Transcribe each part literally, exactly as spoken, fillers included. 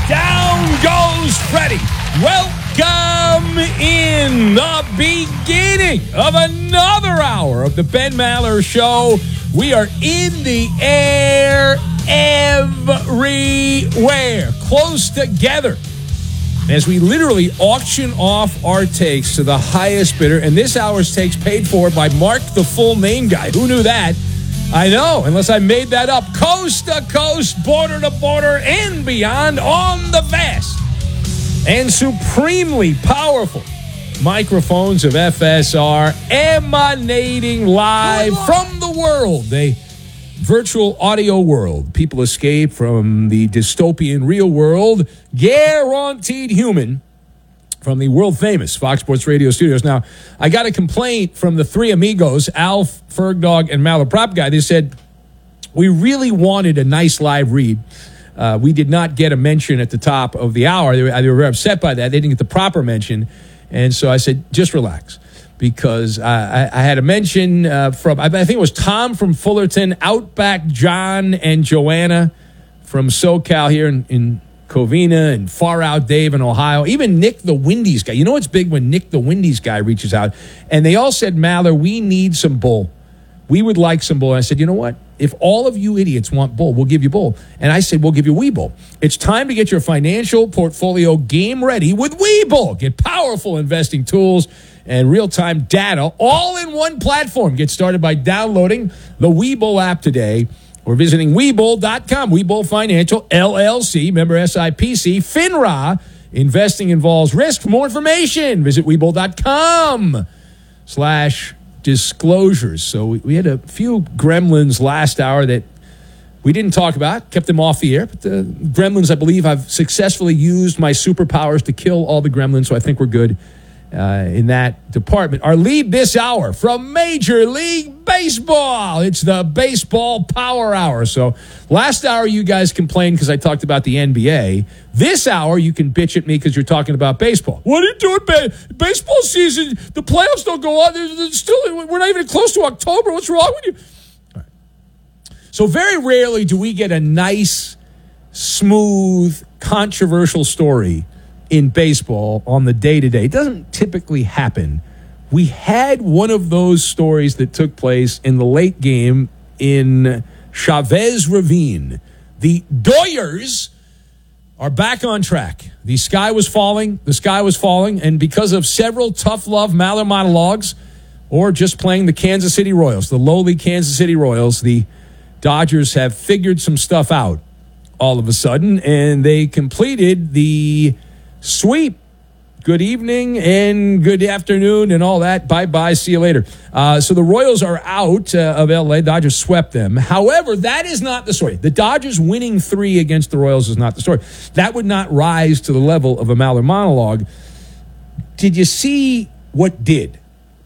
Down goes Freddie. Welcome in the beginning of another hour of the Ben Maller Show. We are in the air everywhere, close together, as we literally auction off our takes to the highest bidder. And this hour's takes paid for by Mark, the full name guy. Who knew that? I know, unless I made that up. Coast to coast, border to border, and beyond on the vast and supremely powerful microphones of F S R, emanating live from the world, a virtual audio world. People escape from the dystopian real world, guaranteed human, from the world-famous Fox Sports Radio studios. Now, I got a complaint from the three amigos, Alf, Fergdog, and Malaprop Guy. They said, we really wanted a nice live read. Uh, we did not get a mention at the top of the hour. They were, they were very upset by that. They didn't get the proper mention. And so I said, just relax. Because I, I had a mention uh, from, I think it was Tom from Fullerton, Outback John and Joanna from SoCal here in, in Covina, and Far Out Dave in Ohio. Even Nick the Windies guy. You know what's big when Nick the Windies guy reaches out? And they all said, Maller, we need some bull. We would like some bull. And I said, you know what? If all of you idiots want bull, we'll give you bull. And I said, we'll give you Webull. It's time to get your financial portfolio game ready with Webull. Get powerful investing tools and real-time data all in one platform. Get started by downloading the Webull app today or visiting Webull dot com. Webull Financial, L L C, member S I P C, FINRA. Investing involves risk. For more information, visit Webull dot com slash disclosures. So we, we had a few gremlins last hour that we didn't talk about, kept them off the air. But the gremlins, I believe, I've successfully used my superpowers to kill all the gremlins, so I think we're good uh, in that department. Our lead this hour from Major League Baseball. It's the Baseball Power Hour. So last hour you guys complained because I talked about the N B A. This hour you can bitch at me because you're talking about baseball. What are you doing, ba- baseball season? The playoffs don't go on. They're, they're still, we're not even close to October. What's wrong with you? All right. So very rarely do we get a nice, smooth, controversial story in baseball on the day-to-day. It doesn't typically happen. We had one of those stories that took place in the late game in Chavez Ravine. The Doyers are back on track. The sky was falling. The sky was falling. And because of several tough love Maller monologues or just playing the Kansas City Royals, the lowly Kansas City Royals, the Dodgers have figured some stuff out all of a sudden, and they completed the sweep. Good evening and good afternoon and all that. Bye-bye. See you later. Uh, so the Royals are out uh, of L A. Dodgers swept them. However, that is not the story. The Dodgers winning three against the Royals is not the story. That would not rise to the level of a Maller monologue. Did you see what did?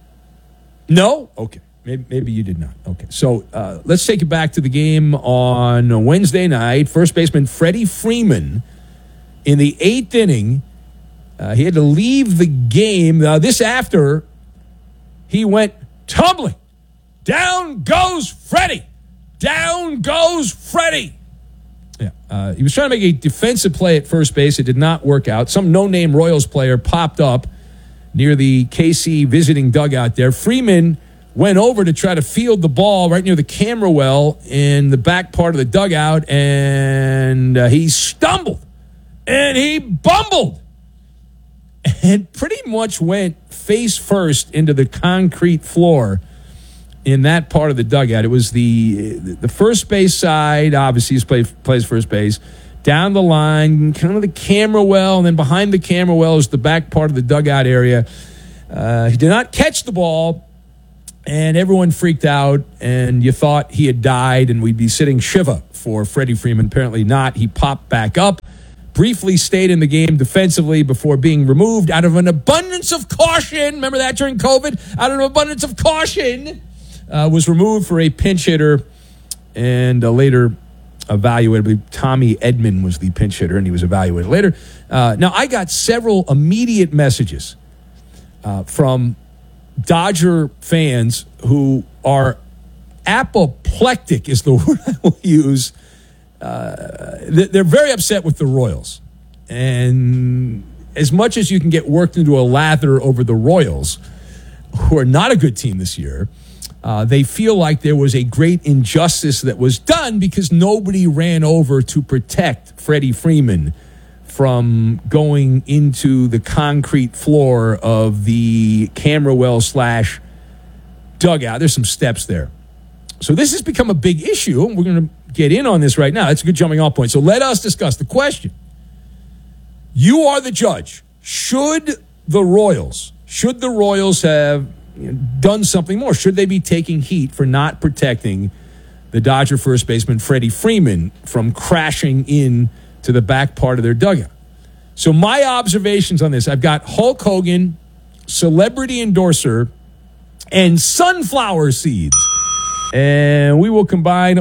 No? Okay. Maybe, maybe you did not. Okay. So uh, let's take it back to the game on Wednesday night. First baseman Freddie Freeman in the eighth inning. Uh, he had to leave the game. Uh, this after he went tumbling. Down goes Freddie. Down goes Freddie. Yeah, uh, he was trying to make a defensive play at first base. It did not work out. Some no-name Royals player popped up near the K C visiting dugout there. Freeman went over to try to field the ball right near the camera well in the back part of the dugout, and uh, he stumbled, and he bumbled, and pretty much went face first into the concrete floor in that part of the dugout. It was the the first base side, obviously he plays, plays first base, down the line, kind of the camera well, and then behind the camera well is the back part of the dugout area. Uh, he did not catch the ball, and everyone freaked out, and you thought he had died, and we'd be sitting Shiva for Freddie Freeman. Apparently not. He popped back up, briefly stayed in the game defensively before being removed out of an abundance of caution. Remember that during COVID? Out of an abundance of caution, uh, was removed for a pinch hitter and uh, later evaluated. I believe Tommy Edman was the pinch hitter, and he was evaluated later. Uh, now, I got several immediate messages uh, from Dodger fans who are apoplectic, is the word I will use. Uh, they're very upset with the Royals. And as much as you can get worked into a lather over the Royals, who are not a good team this year, uh, they feel like there was a great injustice that was done because nobody ran over to protect Freddie Freeman from going into the concrete floor of the camera well slash dugout. There's some steps there. So this has become a big issue. We're going to get in on this right now. It's a good jumping off point. So let us discuss the question. You are the judge. Should the Royals, should the Royals have you know, done something more? Should they be taking heat for not protecting the Dodger first baseman Freddie Freeman from crashing in to the back part of their dugout? So my observations on this, I've got Hulk Hogan, celebrity endorser, and sunflower seeds. And we will combine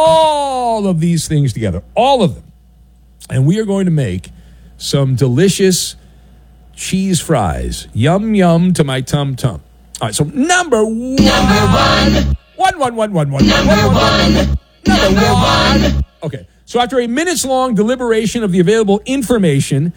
all of these things together, all of them. And we are going to make some delicious cheese fries. Yum, yum to my tum-tum. All right, so number one. Number one. One, one, one, one, one. Number one. one, one, one. Number one. Okay, so after a minutes-long deliberation of the available information,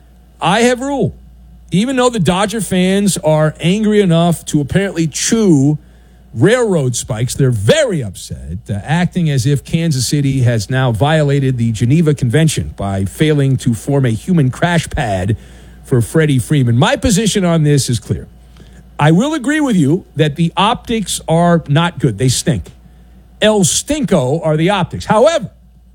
I have ruled. Even though the Dodger fans are angry enough to apparently chew railroad spikes, they're very upset, uh, acting as if Kansas City has now violated the Geneva Convention by failing to form a human crash pad for Freddie Freeman. My position on this is clear. I will agree with you that the optics are not good. They stink. El Stinko are the optics. However,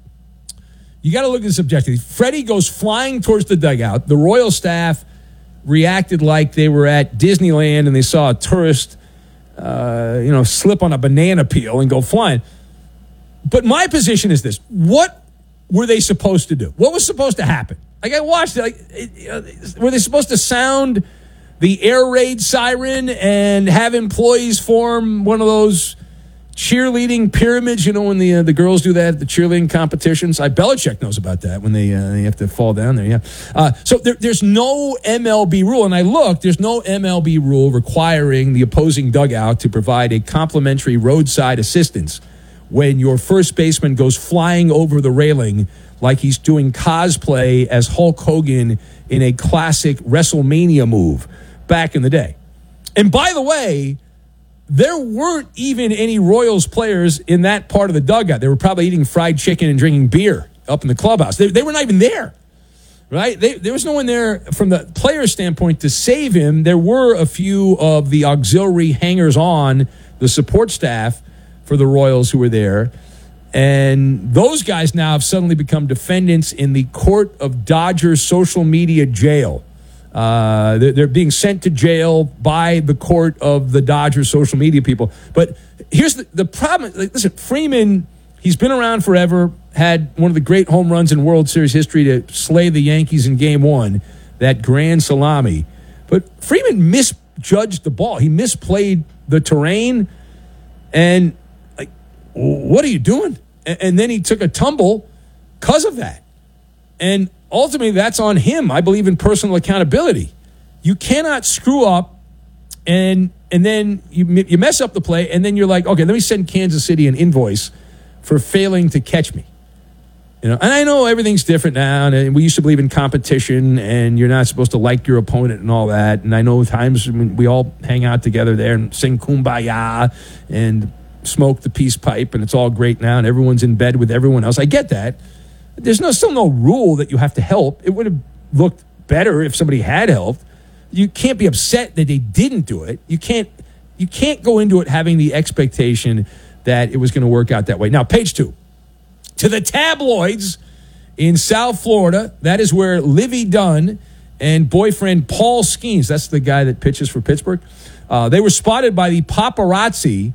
you got to look at this objectively. Freddie goes flying towards the dugout. The Royal staff reacted like they were at Disneyland and they saw a tourist Uh, you know, slip on a banana peel and go flying. But my position is this. What were they supposed to do? What was supposed to happen? Like, I watched it. Like, it, uh, were they supposed to sound the air raid siren and have employees form one of those cheerleading pyramids? You know, when the uh, the girls do that at the cheerleading competitions? I Belichick knows about that when they, uh, they have to fall down there. Yeah. Uh, so there, there's no M L B rule. And I looked, there's no M L B rule requiring the opposing dugout to provide a complimentary roadside assistance when your first baseman goes flying over the railing like he's doing cosplay as Hulk Hogan in a classic WrestleMania move back in the day. And by the way, there weren't even any Royals players in that part of the dugout. They were probably eating fried chicken and drinking beer up in the clubhouse. They, they were not even there, right? They, there was no one there from the player standpoint to save him. There were a few of the auxiliary hangers-on, the support staff for the Royals who were there. And those guys now have suddenly become defendants in the court of Dodgers social media jail. Uh, they're, they're being sent to jail by the court of the Dodgers social media people. But here's the, the problem. Like, listen, Freeman, he's been around forever, had one of the great home runs in World Series history to slay the Yankees in game one, that grand salami. But Freeman misjudged the ball. He misplayed the terrain. And, like, what are you doing? And, and then he took a tumble because of that. And ultimately, that's on him. I believe in personal accountability. You cannot screw up and and then you you mess up the play, and then you're like, okay, let me send Kansas City an invoice for failing to catch me. You know, and I know everything's different now, and we used to believe in competition, and you're not supposed to like your opponent and all that. And I know times when we all hang out together there and sing Kumbaya and smoke the peace pipe, and it's all great now, and everyone's in bed with everyone else. I get that. There's no still no rule that you have to help. It would have looked better if somebody had helped. You can't be upset that they didn't do it. You can't you can't go into it having the expectation that it was going to work out that way. Now, page two. To the tabloids in South Florida, that is where Livy Dunn and boyfriend Paul Skeens, that's the guy that pitches for Pittsburgh, uh, they were spotted by the paparazzi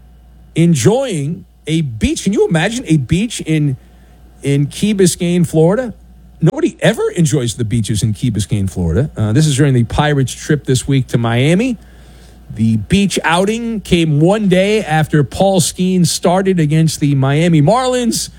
enjoying a beach. Can you imagine a beach in in Key Biscayne, Florida? Nobody ever enjoys the beaches in Key Biscayne, Florida. Uh, this is during the Pirates trip this week to Miami. The beach outing came one day after Paul Skeens started against the Miami Marlins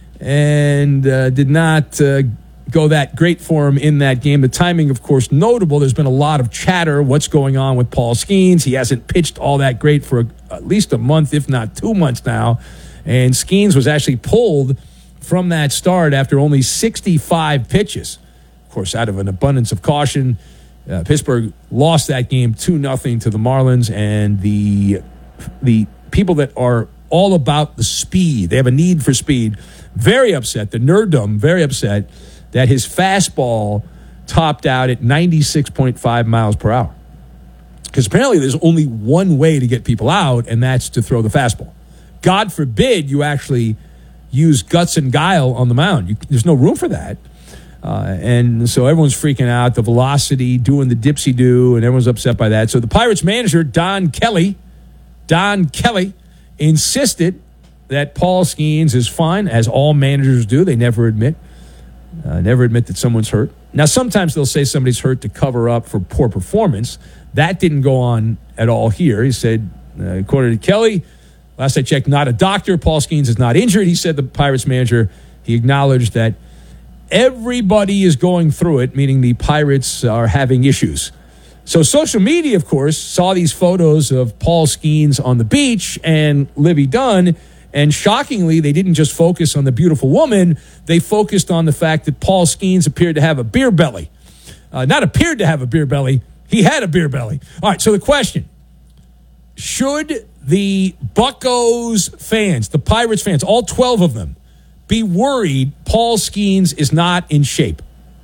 and uh, did not uh, go that great for him in that game. The timing, of course, notable. There's been a lot of chatter. What's going on with Paul Skeens? He hasn't pitched all that great for a, at least a month, if not two months now. And Skeens was actually pulled from that start after only sixty-five pitches. Of course, out of an abundance of caution, uh, Pittsburgh lost that game two nothing to the Marlins, and the the people that are all about the speed, they have a need for speed, very upset, the nerddom, very upset that his fastball topped out at ninety-six point five miles per hour. Because apparently there's only one way to get people out, and that's to throw the fastball. God forbid you actually use guts and guile on the mound. You, there's no room for that. Uh, and so everyone's freaking out, the velocity, doing the dipsy-do, and everyone's upset by that. So the Pirates manager, Don Kelly, Don Kelly, insisted that Paul Skeens is fine, as all managers do. They never admit. Uh, never admit that someone's hurt. Now, sometimes they'll say somebody's hurt to cover up for poor performance. That didn't go on at all here. He said, uh, according to Kelly, last I checked, not a doctor. Paul Skeens is not injured. He said, the Pirates manager, he acknowledged that everybody is going through it, meaning the Pirates are having issues. So social media, of course, saw these photos of Paul Skeens on the beach and Livvy Dunne, and shockingly, they didn't just focus on the beautiful woman. They focused on the fact that Paul Skeens appeared to have a beer belly. Uh, not appeared to have a beer belly. He had a beer belly. All right, so the question, should the Buccos fans, the Pirates fans, all twelve of them, be worried Paul Skeens is not in shape?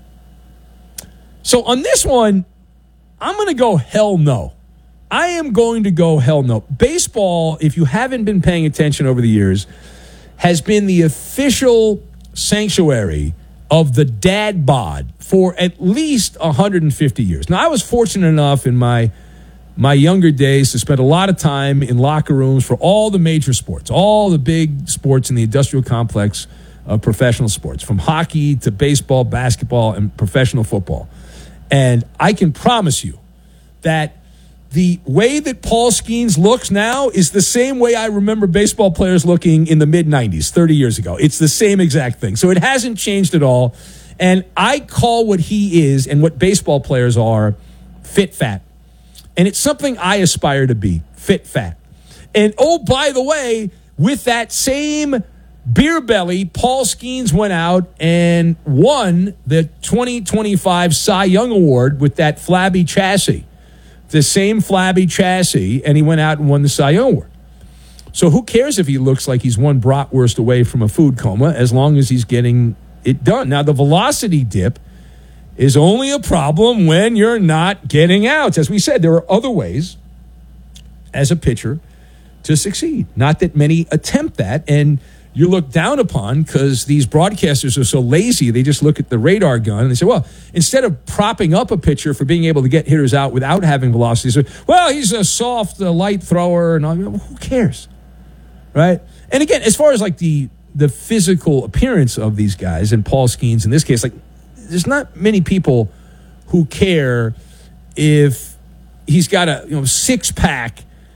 So on this one, I'm going to go hell no. I am going to go hell no. Baseball, if you haven't been paying attention over the years, has been the official sanctuary of the dad bod for at least one hundred fifty years. Now, I was fortunate enough in my my younger days to spend a lot of time in locker rooms for all the major sports, all the big sports in the industrial complex of professional sports, from hockey to baseball, basketball, and professional football. And I can promise you that the way that Paul Skeens looks now is the same way I remember baseball players looking in the mid nineties, thirty years ago. It's the same exact thing. So it hasn't changed at all. And I call what he is and what baseball players are fit fat. And it's something I aspire to be, fit fat. And oh, by the way, with that same beer belly, Paul Skeens went out and won the twenty twenty-five Cy Young Award with that flabby chassis. The same flabby chassis, and he went out and won the Cy Young Award. So who cares if he looks like he's one bratwurst away from a food coma, as long as he's getting it done. Now, the velocity dip is only a problem when you're not getting outs. As we said, there are other ways as a pitcher to succeed. Not that many attempt that, and you're looked down upon because these broadcasters are so lazy. They just look at the radar gun and they say, well, instead of propping up a pitcher for being able to get hitters out without having velocity, they say, well, he's a soft, uh, light thrower. And all. Well, who cares, right? And again, as far as like the the physical appearance of these guys, and Paul Skeens in this case, like there's not many people who care if he's got a you know six pack,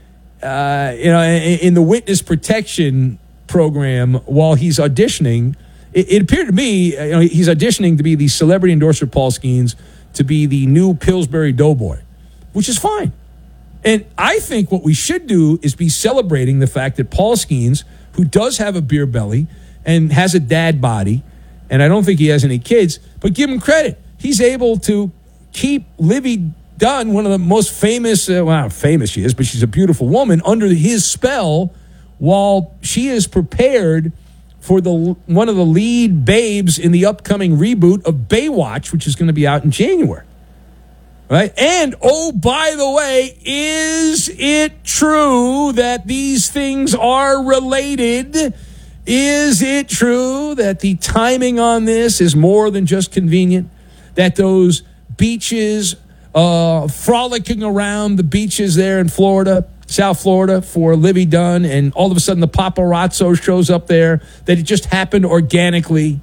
uh, you know, in, in the witness protection program while he's auditioning. It, it appeared to me, you know, he's auditioning to be the celebrity endorser Paul Skeens, to be the new Pillsbury Doughboy, which is fine. And I think what we should do is be celebrating the fact that Paul Skeens, who does have a beer belly and has a dad body, and I don't think he has any kids, but give him credit. He's able to keep Livvy Dunne, one of the most famous, uh, well, not famous she is, but she's a beautiful woman, under his spell while she is prepared for the one of the lead babes in the upcoming reboot of Baywatch, which is going to be out in January. Right? And, oh, by the way, is it true that these things are related? Is it true that the timing on this is more than just convenient? That those beaches, uh, frolicking around the beaches there in Florida, South Florida, for Livvy Dunne, and all of a sudden the paparazzo shows up there, that it just happened organically?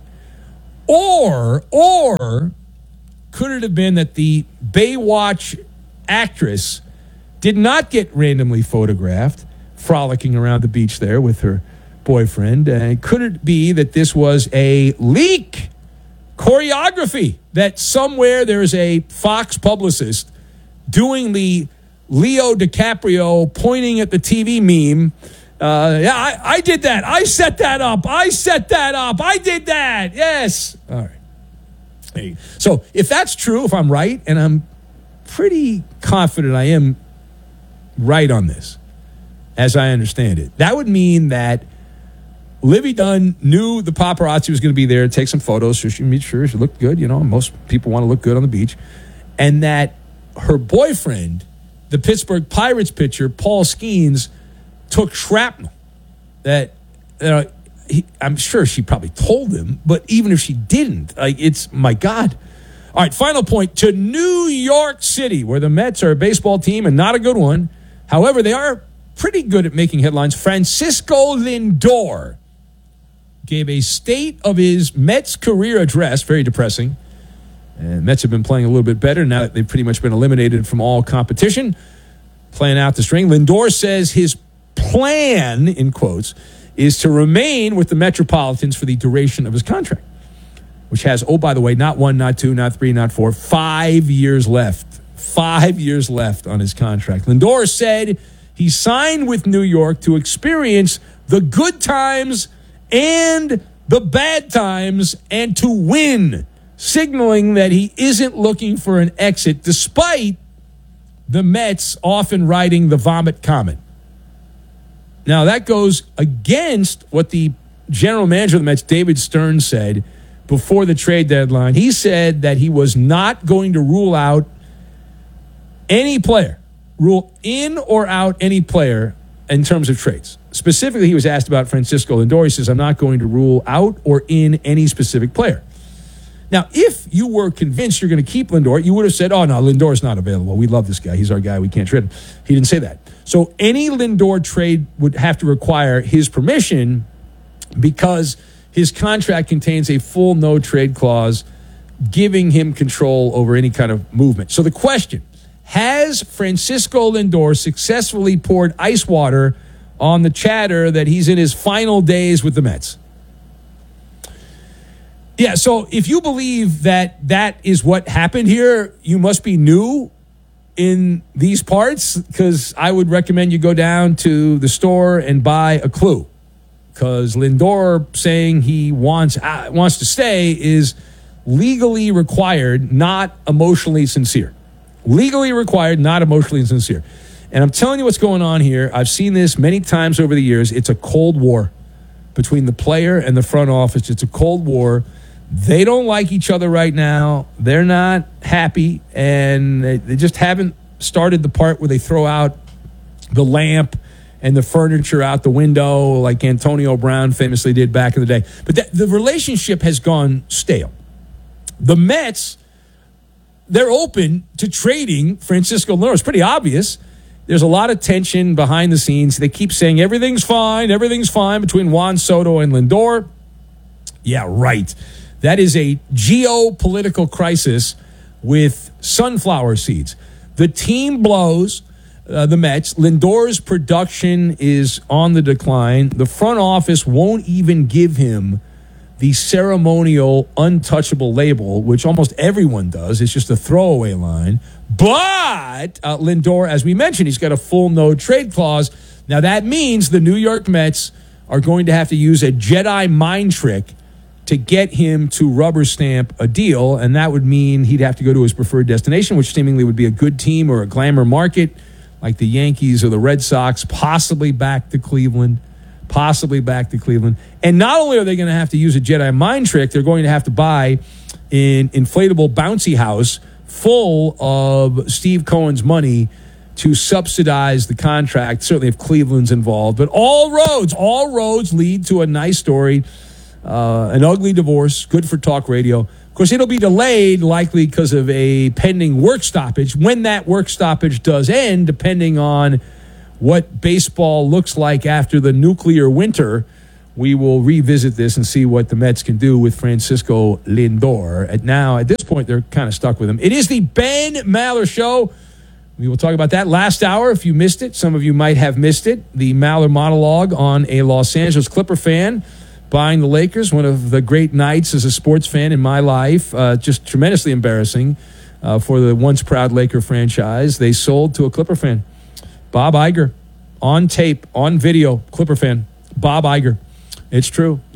Or, or could it have been that the Baywatch actress did not get randomly photographed frolicking around the beach there with her boyfriend? And could it be that this was a leak choreography, that somewhere there's a Fox publicist doing the Leo DiCaprio pointing at the T V meme? Uh, yeah, I, I did that. I set that up. I set that up. I did that. Yes. All right. Hey. So if that's true, if I'm right, and I'm pretty confident I am right on this, as I understand it, that would mean that Livvy Dunne knew the paparazzi was going to be there to take some photos, so she made sure she looked good. You know, most people want to look good on the beach. And that her boyfriend, the Pittsburgh Pirates pitcher, Paul Skeens, took shrapnel. That, you know, he, I'm sure she probably told him, but even if she didn't, like, it's, my God. All right, final point, to New York City, where the Mets are a baseball team and not a good one. However, they are pretty good at making headlines. Francisco Lindor gave a state of his Mets career address, very depressing. And Mets have been playing a little bit better now that they've pretty much been eliminated from all competition, playing out the string. Lindor says his plan, in quotes, is to remain with the Metropolitans for the duration of his contract, which has, oh, by the way, not one, not two, not three, not four, five years left. Five years left on his contract. Lindor said he signed with New York to experience the good times and the bad times and to win, signaling that he isn't looking for an exit, despite the Mets often riding the vomit comet. Now, that goes against what the general manager of the Mets, David Stern, said before the trade deadline. He said that he was not going to rule out any player, rule in or out any player in terms of trades. Specifically, he was asked about Francisco Lindor. He says, I'm not going to rule out or in any specific player. Now, if you were convinced you're going to keep Lindor, you would have said, oh, no, Lindor's not available. We love this guy. He's our guy. We can't trade him. He didn't say that. So any Lindor trade would have to require his permission because his contract contains a full no-trade clause giving him control over any kind of movement. So the question, has Francisco Lindor successfully poured ice water on the chatter that he's in his final days with the Mets? Yeah, so if you believe that that is what happened here, you must be new in these parts, because I would recommend you go down to the store and buy a Clue, because Lindor saying he wants uh, wants to stay is legally required, not emotionally sincere. Legally required, not emotionally sincere. And I'm telling you what's going on here. I've seen this many times over the years. It's a cold war between the player and the front office. It's a cold war. They don't like each other right now. They're not happy, and they, they just haven't started the part where they throw out the lamp and the furniture out the window like Antonio Brown famously did back in the day. But that, the relationship has gone stale. The Mets, they're open to trading Francisco Lindor. It's pretty obvious. There's a lot of tension behind the scenes. They keep saying everything's fine, everything's fine between Juan Soto and Lindor. Yeah, right. That is a geopolitical crisis with sunflower seeds. The team blows, uh, the Mets. Lindor's production is on the decline. The front office won't even give him the ceremonial untouchable label, which almost everyone does. It's just a throwaway line. But uh, Lindor, as we mentioned, he's got a full no-trade clause. Now, that means the New York Mets are going to have to use a Jedi mind trick to get him to rubber stamp a deal, and that would mean he'd have to go to his preferred destination, which seemingly would be a good team or a glamour market like the Yankees or the Red Sox, possibly back to Cleveland, possibly back to Cleveland. And not only are they going to have to use a Jedi mind trick, they're going to have to buy an inflatable bouncy house full of Steve Cohen's money to subsidize the contract, certainly if Cleveland's involved. But all roads, all roads lead to a nice story. Uh, an ugly divorce, good for talk radio. Of course, it'll be delayed likely because of a pending work stoppage. When that work stoppage does end, depending on what baseball looks like after the nuclear winter, we will revisit this and see what the Mets can do with Francisco Lindor. And now, at this point, they're kind of stuck with him. It is the Ben Maller Show. We will talk about that last hour. If you missed it, some of you might have missed it. The Maller monologue on a Los Angeles Clipper fan buying the Lakers, one of the great nights as a sports fan in my life. Uh, just tremendously embarrassing uh, for the once proud Laker franchise. They sold to a Clipper fan. Bob Iger, on tape, on video, Clipper fan. Bob Iger. It's true, yeah.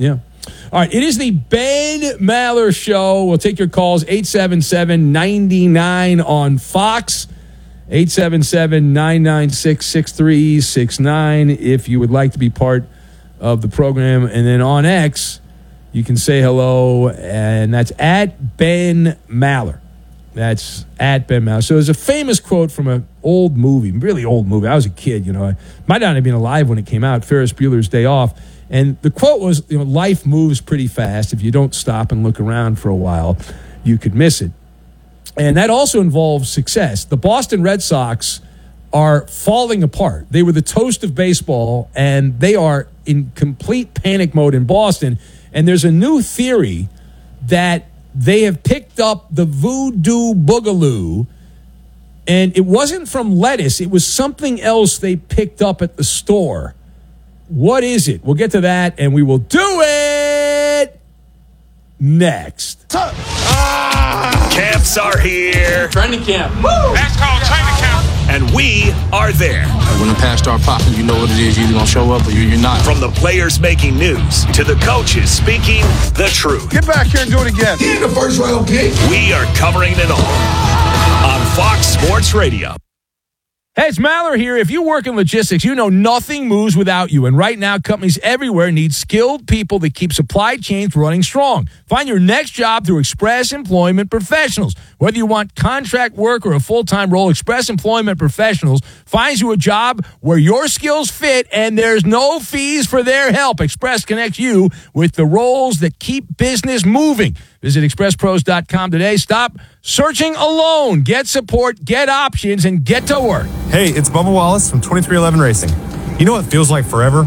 All right, it is the Ben Maller Show. We'll take your calls, eight seven seven, nine nine on Fox, eight seven seven, nine nine six, six three six nine if you would like to be part of the program. And then on X, you can say hello, and that's at Ben Maller. That's at Ben Maller. So there's a famous quote from an old movie, really old movie. I was a kid, you know. I might not have been alive when it came out, Ferris Bueller's Day Off. And the quote was, you know, life moves pretty fast. If you don't stop and look around for a while, you could miss it. And that also involves success. The Boston Red Sox are falling apart. They were the toast of baseball, and they are in complete panic mode in Boston. And there's a new theory that they have picked up the voodoo boogaloo, and it wasn't from lettuce. It was something else they picked up at the store. What is it? We'll get to that, and we will do it next. Ah, camps are here. Training camp. Woo! That's called training camp. And we are there. When the pass start popping, you know what it is. You're either going to show up or you're not. From the players making news to the coaches speaking the truth. Get back here and do it again. He ain't the first round pick. We are covering it all on Fox Sports Radio. Hey, it's Maller here. If you work in logistics, you know nothing moves without you. And right now, companies everywhere need skilled people that keep supply chains running strong. Find your next job through Express Employment Professionals. Whether you want contract work or a full-time role, Express Employment Professionals finds you a job where your skills fit and there's no fees for their help. Express connects you with the roles that keep business moving. Visit express pros dot com today. Stop searching alone. Get support, get options, and get to work. Hey, it's Bubba Wallace from twenty-three eleven Racing. You know what feels like forever?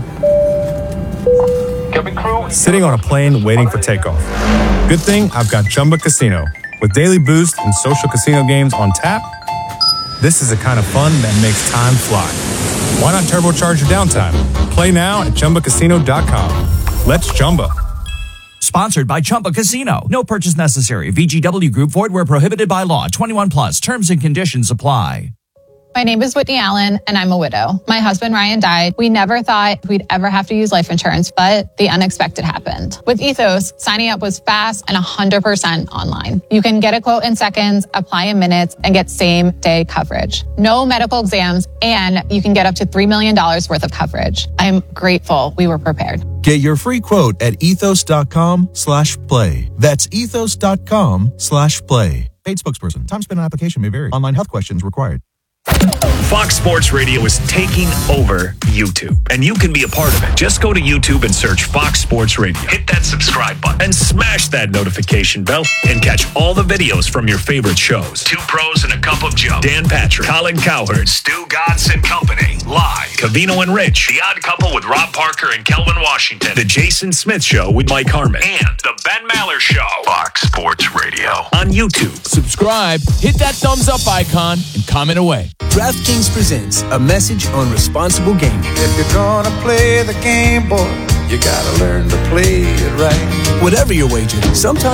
Sitting on a plane waiting for takeoff. Good thing I've got Chumba Casino. With daily boost and social casino games on tap, this is the kind of fun that makes time fly. Why not turbocharge your downtime? Play now at chumba casino dot com. Let's Chumba. Sponsored by Chumba Casino. No purchase necessary. V G W Group. Void where prohibited by law. twenty-one plus. Terms and conditions apply. My name is Whitney Allen, and I'm a widow. My husband, Ryan, died. We never thought we'd ever have to use life insurance, but the unexpected happened. With Ethos, signing up was fast and one hundred percent online. You can get a quote in seconds, apply in minutes, and get same-day coverage. No medical exams, and you can get up to three million dollars worth of coverage. I'm grateful we were prepared. Get your free quote at ethos.com slash play. That's ethos.com slash play. Paid spokesperson. Time spent on application may vary. Online health questions required. Fox Sports Radio is taking over YouTube, and you can be a part of it. Just go to YouTube and search Fox Sports Radio. Hit that subscribe button and smash that notification bell and catch all the videos from your favorite shows. Two Pros and a Cup of Joe, Dan Patrick, Colin Cowherd, Stu Godson and Company, live. Covino and Rich, The Odd Couple with Rob Parker and Kelvin Washington, The Jason Smith Show with Mike Harmon, and The Ben Maller Show. Fox Sports Radio on YouTube. Subscribe, hit that thumbs up icon, and comment away. DraftKings presents a message on responsible gaming. If you're gonna play the game, boy, you gotta learn to play it right. Whatever your wager, sometimes